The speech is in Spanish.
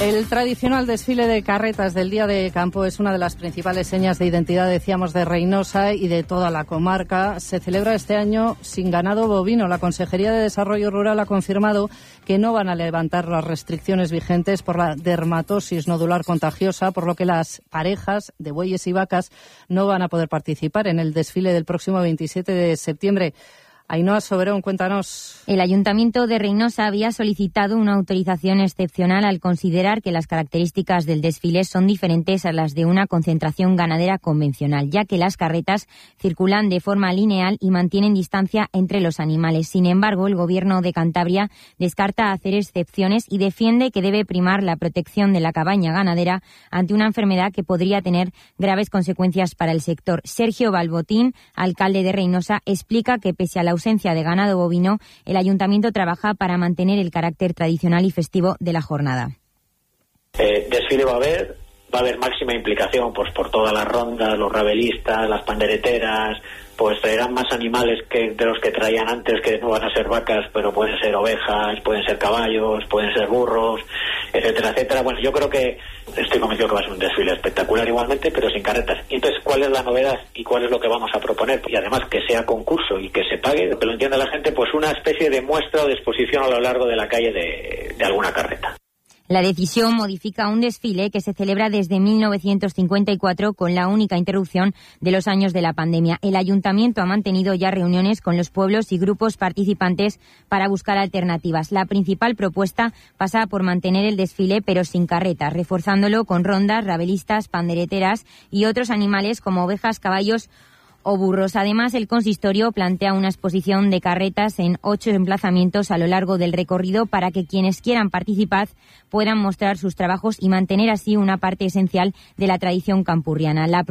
El tradicional desfile de carretas del Día de Campo es una de las principales señas de identidad, decíamos, de Reynosa y de toda la comarca. Se celebra este año sin ganado bovino. La Consejería de Desarrollo Rural ha confirmado que no van a levantar las restricciones vigentes por la dermatosis nodular contagiosa, por lo que las parejas de bueyes y vacas no van a poder participar en el desfile del próximo 27 de septiembre. Ainhoa Soberón, cuéntanos. El Ayuntamiento de Reynosa había solicitado una autorización excepcional al considerar que las características del desfile son diferentes a las de una concentración ganadera convencional, ya que las carretas circulan de forma lineal y mantienen distancia entre los animales. Sin embargo, el Gobierno de Cantabria descarta hacer excepciones y defiende que debe primar la protección de la cabaña ganadera ante una enfermedad que podría tener graves consecuencias para el sector. Sergio Balbotín, alcalde de Reynosa, explica que pese a la ausencia de ganado bovino, el Ayuntamiento trabaja para mantener el carácter tradicional y festivo de la jornada. Desfile va a haber máxima implicación pues por todas las rondas, los rabelistas, las pandereteras, pues traerán más animales que de los que traían antes, que no van a ser vacas, pero pueden ser ovejas, pueden ser caballos, pueden ser burros, etcétera, etcétera. Bueno, yo creo que estoy convencido que va a ser un desfile espectacular igualmente, pero sin carretas. Y entonces, ¿cuál es la novedad y cuál es lo que vamos a proponer? Y además que sea concurso y que se pague, que lo entienda la gente, pues una especie de muestra o de exposición a lo largo de la calle de alguna carreta. La decisión modifica un desfile que se celebra desde 1954 con la única interrupción de los años de la pandemia. El Ayuntamiento ha mantenido ya reuniones con los pueblos y grupos participantes para buscar alternativas. La principal propuesta pasa por mantener el desfile pero sin carretas, reforzándolo con rondas, rabelistas, pandereteras y otros animales como ovejas, caballos o burros. Además, el consistorio plantea una exposición de carretas en 8 emplazamientos a lo largo del recorrido para que quienes quieran participar puedan mostrar sus trabajos y mantener así una parte esencial de la tradición campurriana. La